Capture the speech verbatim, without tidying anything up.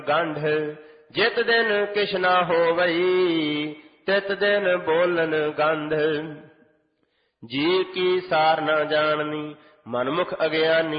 ਗੰਢ। ਜਿਤ ਦਿਨ ਕਿਛ ਨਾ ਹੋਵਈ ਤਿਤ ਦਿਨ ਬੋਲਨ ਗੰਧ। ਜੀ ਕੀ ਸਾਰ ਨਾ ਜਾਣਨੀ ਮਨਮੁਖ ਅਗਿਆਨੀ